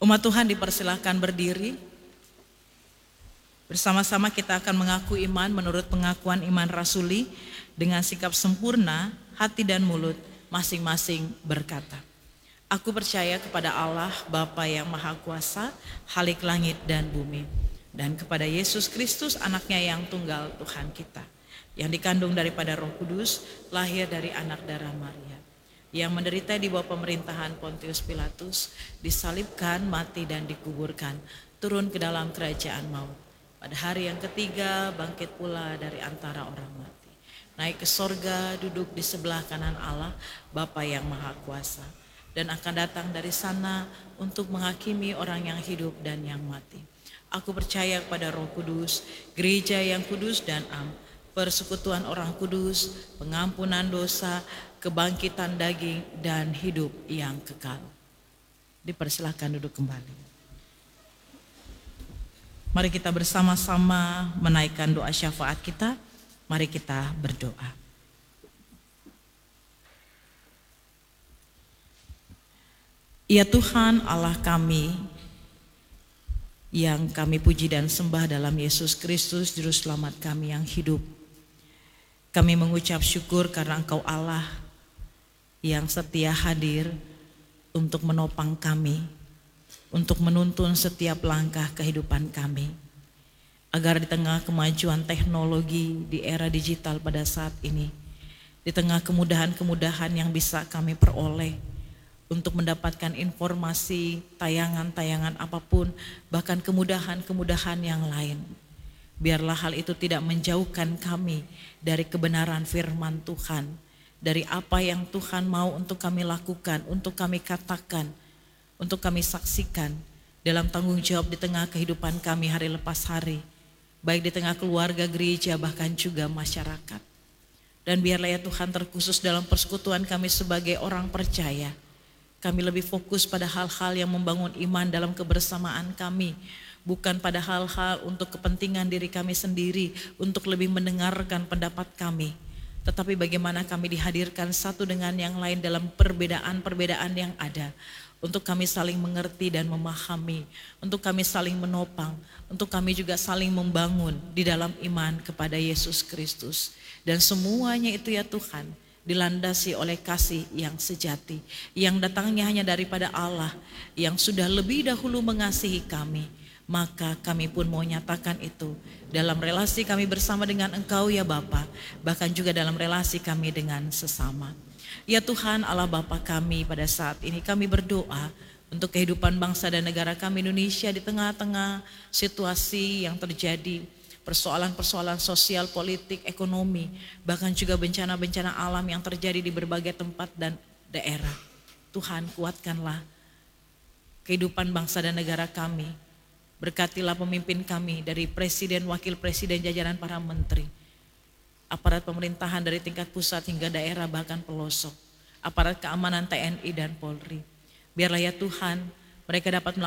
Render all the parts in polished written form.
Umat Tuhan dipersilahkan berdiri. Bersama-sama kita akan mengaku iman menurut pengakuan iman rasuli dengan sikap sempurna, hati dan mulut masing-masing berkata, aku percaya kepada Allah Bapa yang Maha Kuasa, Khalik langit dan bumi, dan kepada Yesus Kristus anaknya yang tunggal Tuhan kita, yang dikandung daripada Roh Kudus, lahir dari anak darah Maria, yang menderita di bawah pemerintahan Pontius Pilatus, disalibkan, mati dan dikuburkan, turun ke dalam kerajaan maut. Pada hari yang ketiga bangkit pula dari antara orang mati, naik ke sorga, duduk di sebelah kanan Allah Bapa yang Maha Kuasa, dan akan datang dari sana untuk menghakimi orang yang hidup dan yang mati. Aku percaya kepada Roh Kudus, gereja yang kudus dan am, persekutuan orang kudus, pengampunan dosa, kebangkitan daging dan hidup yang kekal. Dipersilahkan duduk kembali. Mari kita bersama-sama menaikkan doa syafaat kita. Mari kita berdoa. Ya Tuhan Allah kami, yang kami puji dan sembah dalam Yesus Kristus Juru Selamat kami yang hidup. Kami mengucap syukur karena Engkau Allah yang setia hadir untuk menopang kami, untuk menuntun setiap langkah kehidupan kami, agar di tengah kemajuan teknologi di era digital pada saat ini, di tengah kemudahan-kemudahan yang bisa kami peroleh untuk mendapatkan informasi, tayangan-tayangan apapun, bahkan kemudahan-kemudahan yang lain, biarlah hal itu tidak menjauhkan kami dari kebenaran firman Tuhan, dari apa yang Tuhan mau untuk kami lakukan, untuk kami katakan, untuk kami saksikan dalam tanggung jawab di tengah kehidupan kami hari lepas hari, baik di tengah keluarga, gereja, bahkan juga masyarakat. Dan biarlah ya Tuhan terkhusus dalam persekutuan kami sebagai orang percaya, kami lebih fokus pada hal-hal yang membangun iman dalam kebersamaan kami, bukan pada hal-hal untuk kepentingan diri kami sendiri, untuk lebih mendengarkan pendapat kami, tetapi bagaimana kami dihadirkan satu dengan yang lain dalam perbedaan-perbedaan yang ada, untuk kami saling mengerti dan memahami, untuk kami saling menopang, untuk kami juga saling membangun di dalam iman kepada Yesus Kristus. Dan semuanya itu ya Tuhan dilandasi oleh kasih yang sejati, yang datangnya hanya daripada Allah yang sudah lebih dahulu mengasihi kami. Maka kami pun mau nyatakan itu dalam relasi kami bersama dengan Engkau ya Bapa, bahkan juga dalam relasi kami dengan sesama. Ya Tuhan Allah Bapa kami, pada saat ini kami berdoa untuk kehidupan bangsa dan negara kami Indonesia di tengah-tengah situasi yang terjadi, persoalan-persoalan sosial, politik, ekonomi, bahkan juga bencana-bencana alam yang terjadi di berbagai tempat dan daerah. Tuhan kuatkanlah kehidupan bangsa dan negara kami. Berkatilah pemimpin kami dari presiden, wakil presiden, jajaran para menteri, aparat pemerintahan dari tingkat pusat hingga daerah bahkan pelosok, aparat keamanan TNI dan Polri. Biarlah ya Tuhan mereka dapat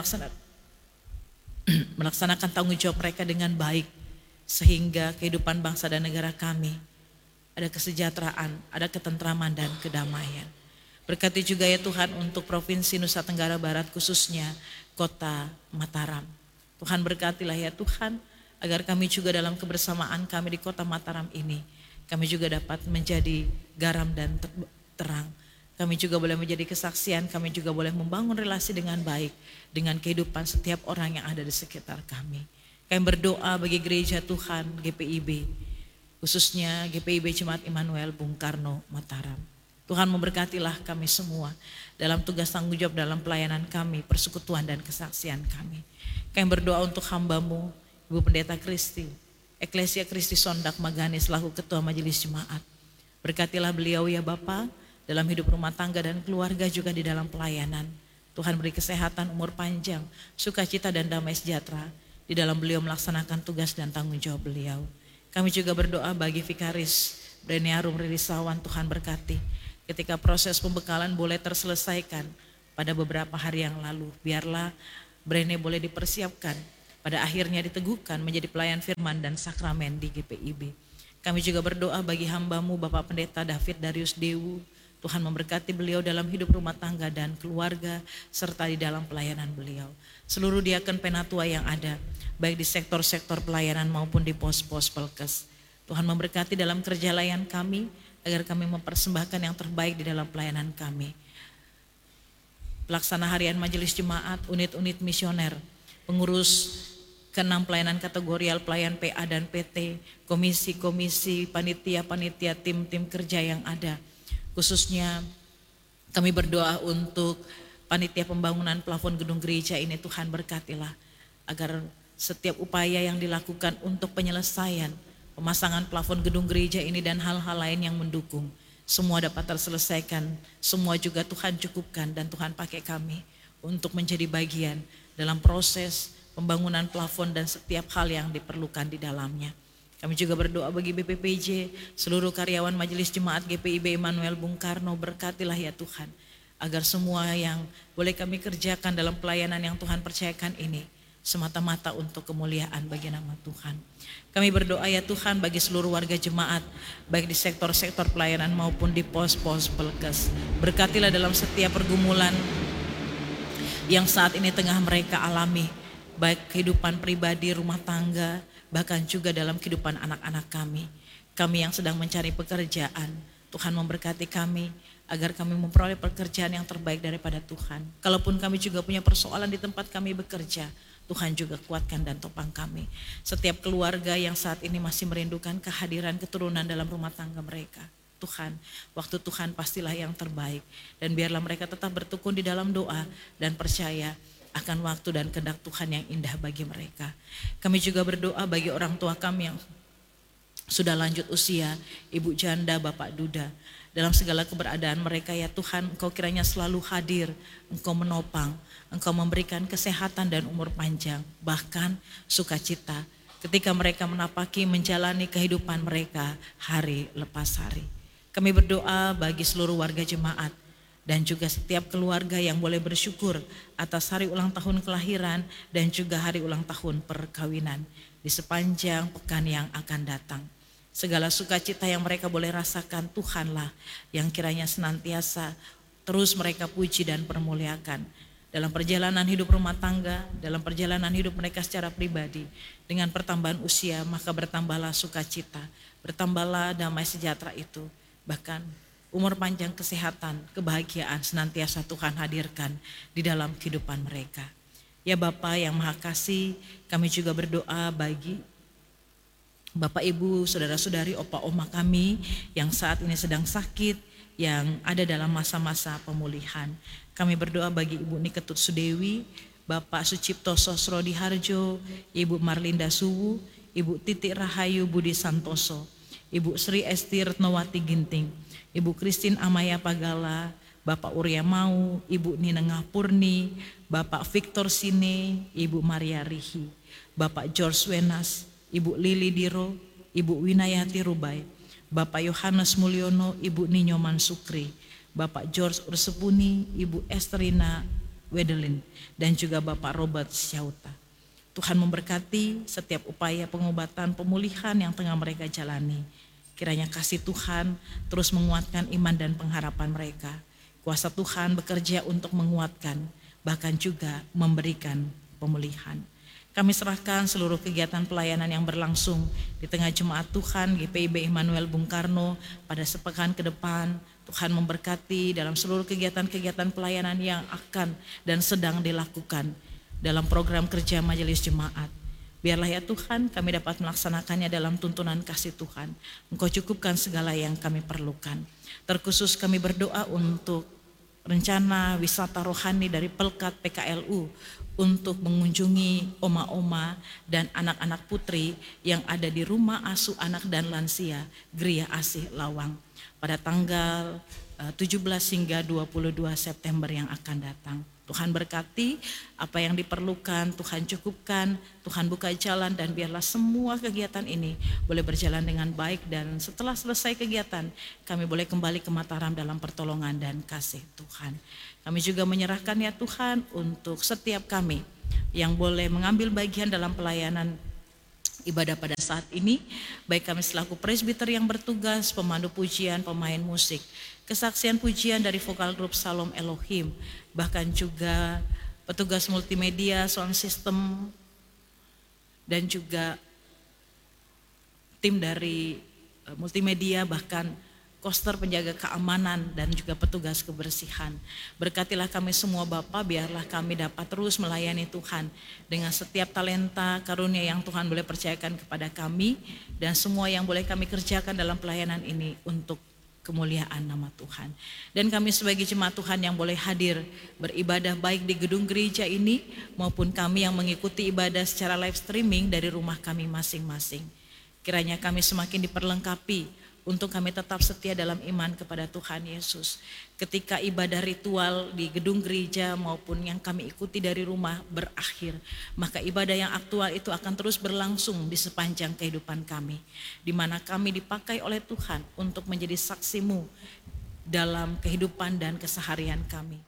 melaksanakan tanggung jawab mereka dengan baik, sehingga kehidupan bangsa dan negara kami ada kesejahteraan, ada ketentraman dan kedamaian. Berkati juga ya Tuhan untuk Provinsi Nusa Tenggara Barat, khususnya Kota Mataram. Tuhan berkatilah ya Tuhan, agar kami juga dalam kebersamaan kami di Kota Mataram ini, kami juga dapat menjadi garam dan terang. Kami juga boleh menjadi kesaksian, kami juga boleh membangun relasi dengan baik dengan kehidupan setiap orang yang ada di sekitar kami. Kami berdoa bagi gereja Tuhan GPIB, khususnya GPIB Jemaat Immanuel Bung Karno Mataram. Tuhan memberkatilah kami semua dalam tugas tanggung jawab dalam pelayanan kami, persekutuan dan kesaksian kami. Kami berdoa untuk hamba-Mu, Ibu Pendeta Kristi, Eklesia Kristi Sondak Magani selaku Ketua Majelis Jemaat. Berkatilah beliau ya Bapa, dalam hidup rumah tangga dan keluarga juga di dalam pelayanan. Tuhan beri kesehatan, umur panjang, sukacita dan damai sejahtera di dalam beliau melaksanakan tugas dan tanggung jawab beliau. Kami juga berdoa bagi Vikaris Breniarum Ririsawan, Tuhan berkati. Ketika proses pembekalan boleh terselesaikan pada beberapa hari yang lalu, biarlah Brene boleh dipersiapkan, pada akhirnya diteguhkan menjadi pelayan firman dan sakramen di GPIB. Kami juga berdoa bagi hamba-Mu Bapak Pendeta David Darius Dewu, Tuhan memberkati beliau dalam hidup rumah tangga dan keluarga, serta di dalam pelayanan beliau. Seluruh diaken penatua yang ada, baik di sektor-sektor pelayanan maupun di pos-pos pelkes. Tuhan memberkati dalam kerja layan kami, agar kami mempersembahkan yang terbaik di dalam pelayanan kami. Pelaksana harian majelis jemaat, unit-unit misioner, pengurus ke-6 pelayanan kategorial, pelayan PA dan PT, komisi-komisi, panitia-panitia, tim-tim kerja yang ada. Khususnya kami berdoa untuk panitia pembangunan plafon gedung gereja ini, Tuhan berkatilah agar setiap upaya yang dilakukan untuk penyelesaian pemasangan plafon gedung gereja ini dan hal-hal lain yang mendukung, semua dapat terselesaikan, semua juga Tuhan cukupkan, dan Tuhan pakai kami untuk menjadi bagian dalam proses pembangunan plafon dan setiap hal yang diperlukan di dalamnya. Kami juga berdoa bagi BPPJ, seluruh karyawan Majelis Jemaat GPIB Immanuel Bung Karno, berkatilah ya Tuhan, agar semua yang boleh kami kerjakan dalam pelayanan yang Tuhan percayakan ini, semata-mata untuk kemuliaan bagi nama Tuhan. Kami berdoa ya Tuhan bagi seluruh warga jemaat, baik di sektor-sektor pelayanan maupun di pos-pos pelkes. Berkatilah dalam setiap pergumulan yang saat ini tengah mereka alami, baik kehidupan pribadi, rumah tangga, bahkan juga dalam kehidupan anak-anak kami. Kami yang sedang mencari pekerjaan, Tuhan memberkati kami agar kami memperoleh pekerjaan yang terbaik daripada Tuhan. Kalaupun kami juga punya persoalan di tempat kami bekerja, Tuhan juga kuatkan dan topang kami. Setiap keluarga yang saat ini masih merindukan kehadiran keturunan dalam rumah tangga mereka, Tuhan, waktu Tuhan pastilah yang terbaik. Dan biarlah mereka tetap bertekun di dalam doa dan percaya akan waktu dan kehendak Tuhan yang indah bagi mereka. Kami juga berdoa bagi orang tua kami yang sudah lanjut usia, ibu janda, bapak duda, dalam segala keberadaan mereka ya Tuhan, Engkau kiranya selalu hadir, Engkau menopang, Engkau memberikan kesehatan dan umur panjang, bahkan sukacita ketika mereka menapaki menjalani kehidupan mereka hari lepas hari. Kami berdoa bagi seluruh warga jemaat dan juga setiap keluarga yang boleh bersyukur atas hari ulang tahun kelahiran dan juga hari ulang tahun perkawinan di sepanjang pekan yang akan datang. Segala sukacita yang mereka boleh rasakan, Tuhanlah yang kiranya senantiasa terus mereka puji dan permuliakan dalam perjalanan hidup rumah tangga, dalam perjalanan hidup mereka secara pribadi. Dengan pertambahan usia maka bertambahlah sukacita, bertambahlah damai sejahtera itu, bahkan umur panjang, kesehatan, kebahagiaan senantiasa Tuhan hadirkan di dalam kehidupan mereka. Ya Bapa yang Maha Kasih, kami juga berdoa bagi Bapak Ibu, Saudara-saudari, Opa Oma kami yang saat ini sedang sakit, yang ada dalam masa-masa pemulihan. Kami berdoa bagi Ibu Niketut Sudewi, Bapak Sucipto Sosrodi Harjo, Ibu Marlinda Suwu, Ibu Titik Rahayu Budi Santoso, Ibu Sri Esti Retnowati Ginting, Ibu Christine Amaya Pagala, Bapak Urya Mau, Ibu Nina Ngapurni, Bapak Victor Sine, Ibu Maria Rihi, Bapak George Wenas, Ibu Lili Diro, Ibu Winayati Rubai, Bapak Yohanes Mulyono, Ibu Ninyo Mansukri, Bapak George Ursepuni, Ibu Esterina Wedelin, dan juga Bapak Robert Syauta. Tuhan memberkati setiap upaya pengobatan pemulihan yang tengah mereka jalani. Kiranya kasih Tuhan terus menguatkan iman dan pengharapan mereka. Kuasa Tuhan bekerja untuk menguatkan, bahkan juga memberikan pemulihan. Kami serahkan seluruh kegiatan pelayanan yang berlangsung di tengah jemaat Tuhan GPIB Immanuel Bung Karno pada sepekan ke depan. Tuhan memberkati dalam seluruh kegiatan-kegiatan pelayanan yang akan dan sedang dilakukan dalam program kerja majelis jemaat. Biarlah ya Tuhan kami dapat melaksanakannya dalam tuntunan kasih Tuhan. Engkau cukupkan segala yang kami perlukan. Terkhusus kami berdoa untuk rencana wisata rohani dari Pelkat PKLU untuk mengunjungi oma-oma dan anak-anak putri yang ada di rumah asuh anak dan lansia Gria Asih Lawang pada tanggal 17 hingga 22 September yang akan datang. Tuhan berkati apa yang diperlukan, Tuhan cukupkan, Tuhan buka jalan, dan biarlah semua kegiatan ini boleh berjalan dengan baik, dan setelah selesai kegiatan kami boleh kembali ke Mataram dalam pertolongan dan kasih Tuhan. Kami juga menyerahkan ya Tuhan untuk setiap kami yang boleh mengambil bagian dalam pelayanan ibadah pada saat ini, baik kami selaku presbiter yang bertugas, pemandu pujian, pemain musik, kesaksian pujian dari vokal grup Salom Elohim, bahkan juga petugas multimedia, sound system, dan juga tim dari multimedia, bahkan koster penjaga keamanan dan juga petugas kebersihan. Berkatilah kami semua Bapa, biarlah kami dapat terus melayani Tuhan dengan setiap talenta karunia yang Tuhan boleh percayakan kepada kami, dan semua yang boleh kami kerjakan dalam pelayanan ini untuk kemuliaan nama Tuhan. Dan kami sebagai jemaat Tuhan yang boleh hadir beribadah baik di gedung gereja ini maupun kami yang mengikuti ibadah secara live streaming dari rumah kami masing-masing. Kiranya kami semakin diperlengkapi untuk kami tetap setia dalam iman kepada Tuhan Yesus. Ketika ibadah ritual di gedung gereja maupun yang kami ikuti dari rumah berakhir, maka ibadah yang aktual itu akan terus berlangsung di sepanjang kehidupan kami, di mana kami dipakai oleh Tuhan untuk menjadi saksi-Mu dalam kehidupan dan keseharian kami.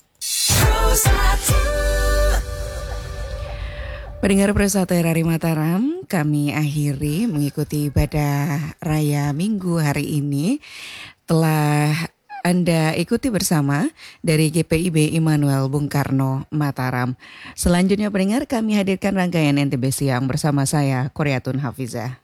Pendengar Persatu RRI Mataram, kami akhiri mengikuti ibadah raya Minggu hari ini. Telah Anda ikuti bersama dari GPIB Immanuel Bung Karno Mataram. Selanjutnya pendengar, kami hadirkan rangkaian NTB Siang bersama saya, Koryatun Hafizah.